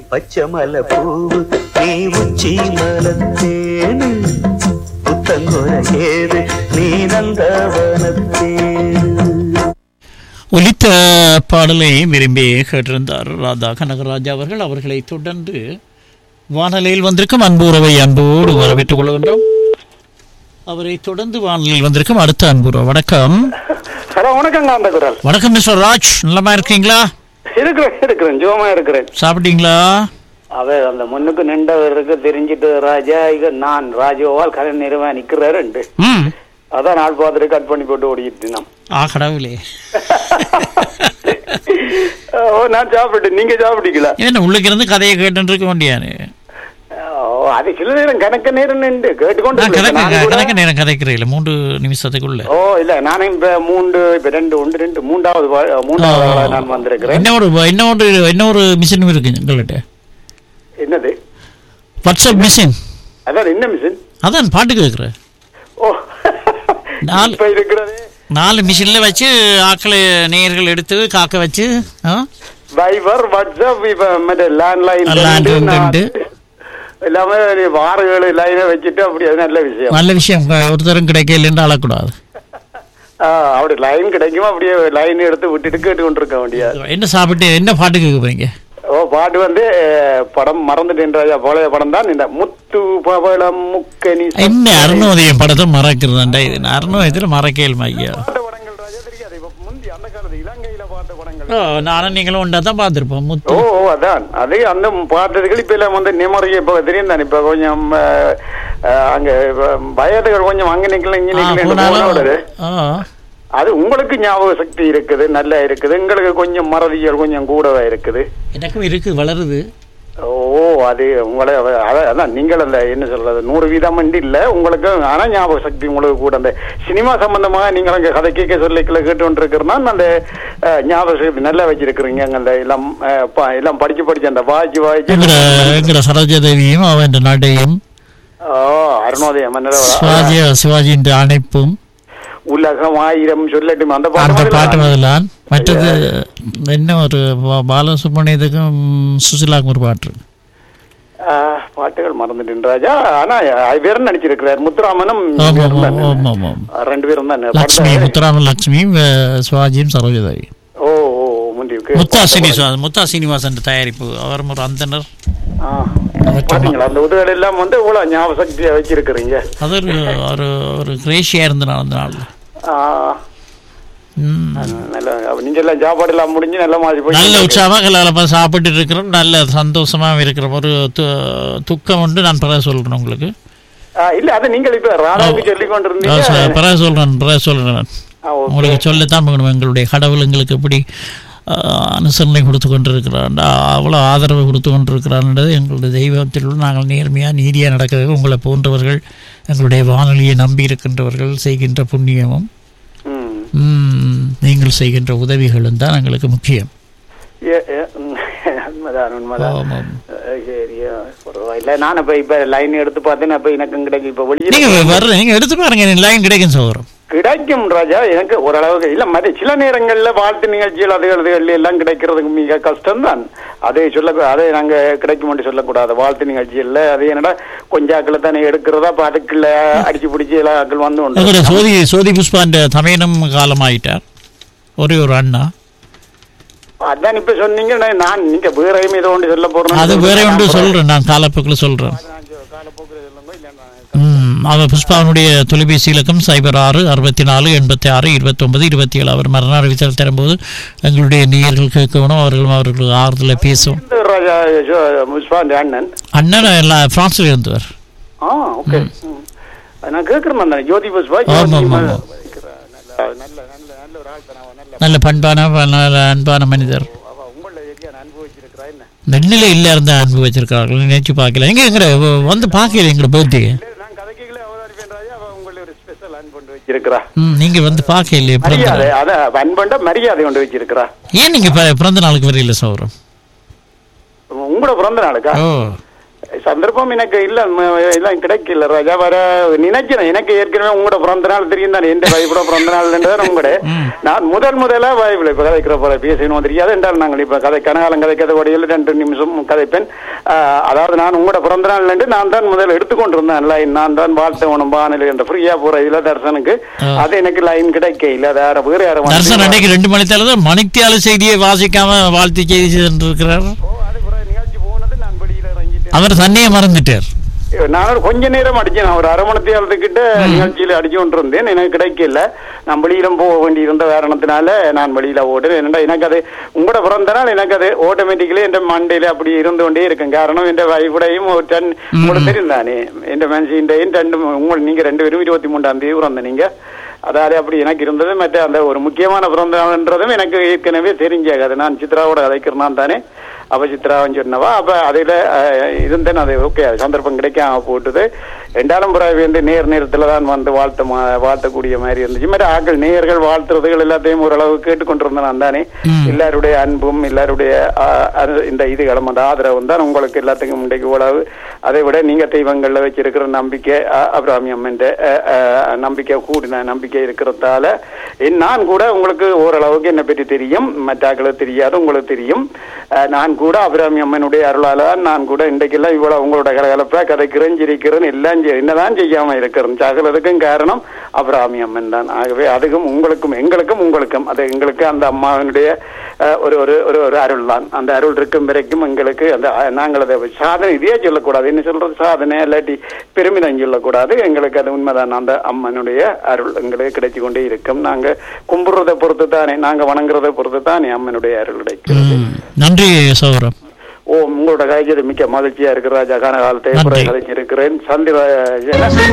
பச்சமல பூவு நீ உச்சி மலத்தேனு புத்தங்கொர ஏது நீ நந்தவனத்தேனு. ஒலித்த பாடலை விரும்பி கேட்டிருந்தார் ராதா கனகராஜா அவர்கள். அவர்களை தொடர்ந்து வானொலியில் வந்திருக்கும் அன்பு உறவை அன்போடு வரவேற்றுக் கொள்கின்றோம். அவரை தொடர்ந்து வானொலியில் வந்திருக்கும் அடுத்த அன்பு உறவு. வணக்கம். ஹலோ, வணக்கங்க. அந்த குரல். வணக்கம் மிஸ்டர் ராஜ், நல்லமா இருக்கீங்களா? இருக்கிறேன் ஜோமா இருக்கிறேன். சாப்பிட்டீங்களா? அவ அந்த முன்னுக்கு நின்றவருக்கு தெரிஞ்சிட்டு ராஜா இக நான் ராஜோவால் கலை நிறுவ நிக்கிறாரு. அதான் நாள் பார்த்துட்டு கட் பண்ணி போட்டு ஓடிட்டு கடவுளே. நான் சாப்பிட்டு, நீங்க சாப்பிட்டீங்களா? என்ன உள்ளுக்கு இருந்து கதையை கேட்டு இருக்க வேண்டியாரு? அது சில நேரம் கணக்க நேரம் நின்று கேட்டுக்கொண்டு கணக்க நேரம் கதைக்கிறீங்களா 3 நிமிஷத்துக்குள்ள? இல்ல நானே இப்ப 3 நான் வந்திருக்கிறேன். இன்னொரு மிஷின் இருக்கு எங்கள்கிட்ட. என்னது? WhatsApp machine. அதான் என்ன மிஷின்? அதான் பாட்டு கேட்குறேன். 4 மிஷின்ல வச்சு ஆக்களை நேயர்கள் எடுத்து காக்க வச்சு வைபர் வாட்ஸ்அப் லேண்ட்லைன் எல்லாமே வாரங்கள் லைனை வச்சுட்டு அப்படி. அது நல்ல விஷயம். ஒருத்தரும் கிடைக்கலன்னு அழக்கூடாது. அப்படி லைன் கிடைக்குமா அப்படியே லைன் எடுத்து விட்டுட்டு கேட்டு கொண்டு இருக்க முடியாது. என்ன சாப்பிட்டு என்ன பாட்டு கேட்க போறீங்க? பாட்டு வந்து படம் மறந்துட்டேன் ராஜா. பழைய படம் தான் இந்த முத்து பவளம் முக்கனி. என்ன அருணோதயம் படத்தை மறக்கிறதா? இது அருணோதயத்தில் மறக்கல் ஐயா. நானும் நீங்களும் ஒன்றா தான் பார்த்துருப்போம். முத்து. அதான் அதே அந்த பாட்டுகள் இப்ப எல்லாம் வந்து நிமறைய இப்ப தெரியும் தானே. இப்ப கொஞ்சம் அங்க வயதுகள் கொஞ்சம் அங்க நிக்கல இங்க நிக்கல. அது உங்களுக்கு ஞாபக சக்தி இருக்குது, நல்லா இருக்குது. எங்களுக்கு கொஞ்சம் மறதிகள் கொஞ்சம் கூடவா இருக்குது. எனக்கும் இருக்கு, வளருது. அது உங்களை அதான் நீங்கள் அந்த என்ன சொல்றது 100% இல்ல உங்களுக்கு. ஆனா ஞாபக சக்தி உங்களுக்கு கூட. அந்த சினிமா சம்பந்தமாக நீங்கள் அங்க கதை கேட்க சொல்லிக்கல கேட்டு கொண்டு இருக்கிறனா அந்த ஞாபக சக்தி நல்லா வச்சிருக்கிறீங்க. அந்த எல்லாம் படிச்சு அந்த வாய்ச்சி சரோஜாதேவியும் அவன் நாட்டையும் அருணோதயம் சிவாஜியின் அணைப்பும் உலகம் 1000 சொல்லட்டும் அந்த பாட்டு முதலான். மற்றது என்ன ஒரு பாலசுப்ரமணியத்துக்கும் சுசிலாக்கும் ஒரு பாட்டுகள் மறந்துட்டேன் ராஜா. ஆனா வேற நடிச்சிருக்கிறார் முத்துராமனும் 2 பேரும் தான். லட்சுமி முத்துராமன், லட்சுமி, சிவாஜியும் சரோஜாதேவி. முத்தா சீனிவாசன் தயாரிப்பு. அவர் ஒரு அந்தனர். பாத்தீங்களா அந்த உதவிகள் எல்லாம் வந்து இவ்வளவு ஞாபக சக்தியா வச்சிருக்கிறீங்க. அது ஒரு கிரேஷியா இருந்தனால அந்த நாள் நீங்க எல்லாம் சாப்பாடு எல்லாம் முடிஞ்சு நல்ல மாதிரி நல்ல உற்சாகமா சாப்பிட்டு இருக்கிறோம். நல்ல சந்தோஷமா இருக்கிறோம். ஒரு துக்கம் உண்டு. நான் பிறகு சொல்றேன் உங்களுக்கு. இல்ல அது நீங்கள் இப்ப ராதாவுக்கு சொல்லிக் கொண்டிருந்தீங்க. பிறகு சொல்றேன் உங்களுக்கு சொல்லத்தான் வேணும். எங்களுடைய கடவுள் எங்களுக்கு எப்படி அனுசரணை கொடுத்து கொண்டிருக்கிறான், அவ்வளோ ஆதரவு கொடுத்து கொண்டிருக்கிறான்ன்றது எங்களுடைய தெய்வத்தில் நாங்கள் நேர்மையாக நீதியாக நடக்கிறது. உங்களை போன்றவர்கள் எங்களுடைய வானொலியை நம்பி இருக்கின்றவர்கள் செய்கின்ற புண்ணியமும் நீங்கள் செய்கின்ற உதவிகளும் தான் எங்களுக்கு முக்கியம். நான் இப்ப லைன் எடுத்து பார்த்தேன். அப்ப எனக்கு கிடைக்கும். இப்ப நீங்க எடுத்து பாருங்க, லைன் கிடைக்கும் சௌரம். கிடைக்கும் ராஜா. எனக்கு ஓரளவுக்கு இல்ல மற்ற சில நேரங்கள்ல வாழ்த்து நிகழ்ச்சிகள் அதுகள் எல்லாம் கிடைக்கிறதுக்கு மிக கஷ்டம் தான். அதை நாங்க கிடைக்கும் சொல்லக்கூடாது. வாழ்த்து நிகழ்ச்சிகள்ல அது என்னடா கொஞ்சாக்களை தானே எடுக்கிறதா அதுக்குள்ள அடிச்சு பிடிச்சி எல்லாக்கள் வந்து சோதி புஷ்பாண்ட தமையனும் காலமாயிட்டார். ஒரே ஒரு அண்ணா. அதான் இப்ப சொன்னீங்க. நான் நீங்க வேறையும் இதை ஒன்று சொல்ல போறேன். அது வேற ஒன்று சொல்றேன். நான் காலப்போக்குல சொல்றேன். அவர் புஷ்பாவுடைய தொலைபேசி இலக்கம் 0664862927. அவர் மரண அறிவித்தல் தரும்போது எங்களுடைய நேயர்கள் கேட்கணும். அவர்களுக்கு ஆறுதல பேசும். அண்ணன் எல்லாம் பிரான்ஸ்ல இருந்தவர். ஜோதி புஷ்பா நல்ல பண்பான அன்பான மனிதர். நெல்லில இல்ல இருந்த அன்பு வச்சிருக்கார்கள். நினைச்சு பார்க்கல. எங்க வந்து பார்க்கல எங்களோட பர்த்டே. நீங்க வந்து பார்க்கல. மரியாதை கொண்டு வச்சிருக்கிறா. ஏன் நீங்க பிறந்த நாளுக்கு வரையில சௌரம்? உங்களோட பிறந்த நாளுக்கா? சந்தர்ப்பம் எனக்கு இல்ல எல்லாம் கிடைக்கல ராஜா. வர நினைக்கிறேன். எனக்கு ஏற்கனவே உங்களோட பிறந்த நாள் தெரியும் தானே, எந்த வைஃபோட பிறந்த நாள் உங்களோட. நான் முதலா வாய்ப்புல இப்ப கதைக்கிற போற பேசணும் தெரியாது என்றால் நாங்கள் இப்ப கதை கனகாலம் கதைக்கிறத வழியில் 2 நிமிஷம் கதைப்பேன். அதாவது நான் உங்களோட பிறந்த நாள் நான் தான் முதல்ல எடுத்துக்கொண்டிருந்தேன் லைன். நான் தான் வாழ்த்தவனும் வானிலை என்ற ஃப்ரீயா போற இதுல தர்சனுக்கு அது எனக்கு லைன் கிடைக்க இல்ல. வேற வேற யாரும் 2 மணித்தால மணித்தியால செய்தியை வாசிக்காம வாழ்த்து செய்தி சென்றிருக்கிறார். அவர் தண்ணியை மறந்துட்டார். நான் கொஞ்ச நேரம் அடிச்சேன். ஒரு அரை மணி நேரத்துக்கிட்ட நிகழ்ச்சியில அடிச்சு கொண்டிருந்தேன். எனக்கு கிடைக்கல. நான் வெளியில போக வேண்டி இருந்த காரணத்தினால நான் வெளியில ஓடுறேன். என்னடா எனக்கு அது உங்களோட பிறந்த நாள் எனக்கு அது ஆட்டோமேட்டிக்கலி என் மண்டையில அப்படி இருந்து கொண்டே இருக்கும். காரணம் என் வைஃபுடையும் ஒரு டன் உங்களுக்கு தெரியும் தானே, என் மனுஷின்டையும் 2 நீங்க 2 பேரும் 23ஆம் தேதி பிறந்த நீங்க. அதாவது அப்படி எனக்கு இருந்தது. மற்ற அந்த ஒரு முக்கியமான பிறந்த நாள்ன்றதும் எனக்கு ஏற்கனவே தெரிஞ்சாங்க. அது நான் சித்ராவோட கதைக்கிறேன் தானே. அப்ப சித்ராவன் சொன்னவா அப்ப அதில் இருந்தேன். அது ஓகே சந்தர்ப்பம் கிடைக்காம போட்டுது. 2ஆம் புறாவை வந்து நேரத்துல தான் வந்து வாழ்த்தக்கூடிய மாதிரி இருந்துச்சு. மாதிரி ஆக்கள் நேர்கள் வாழ்த்துறதுகள் எல்லாத்தையும் ஓரளவு கேட்டுக்கொண்டிருந்தேன் தானே. எல்லாருடைய அன்பும் எல்லாருடைய இந்த இதுகளும் அந்த ஆதரவும் தான் உங்களுக்கு எல்லாத்துக்கும் இன்றைக்கு உழவு. அதை விட நீங்க தெய்வங்கள்ல வச்சிருக்கிற நம்பிக்கை, அபிராமி அம்மன் நம்பிக்கை கூடின நம்பிக்கை இருக்கிறதால நான் கூட உங்களுக்கு ஓரளவுக்கு என்னை பற்றி தெரியும். மற்றாக்களுக்கு தெரியாது, உங்களுக்கு தெரியும். நான் கூட அபிராமி அம்மனுடைய அருளால நான் கூட இன்றைக்கெல்லாம் இவ்வளவு உங்களோட கலகலப்பா கதைக்கிறேன், சிரிக்கிறேன், எல்லாம் என்னதான் செய்யாம இருக்கிறேன். சகலதுக்கும் காரணம் அபிராமி அம்மன் தான். ஆகவே அதுக்கும் உங்களுக்கும் எங்களுக்கும் அது எங்களுக்கு அந்த அம்மாவினுடைய ஒரு ஒரு ஒரு அருள் தான். அந்த அருள் இருக்கும் வரைக்கும் எங்களுக்கு அந்த நாங்கள் அதை சாதனை இதே சொல்லக்கூடாது. என்ன சொல்றது, சாதனை இல்லாட்டி பெருமிதம் சொல்லக்கூடாது. எங்களுக்கு அது உண்மைதான். அந்த அம்மனுடைய அருள் எங்களுக்கு கிடைச்சு கொண்டே இருக்கும். நாங்க கும்பிடுறதை பொறுத்து தானே, நாங்க வணங்குறதை பொறுத்து தானே அம்மனுடைய அருள் கிடைக்கிறது. நன்றி சகோதரர். உங்களோட காய்ச்சல் மிக்க மகிழ்ச்சியா இருக்கு ராஜா. கால காலத்தை கலைஞ்சிருக்கிறேன். சந்திர